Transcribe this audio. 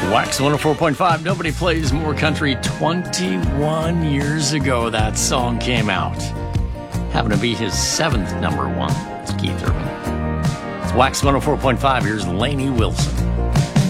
Wax 104.5. Nobody plays more country. 21 years ago that song came out. Happened to be his 7th number one. It's Keith Urban. It's Wax 104.5. Here's Lainey Wilson.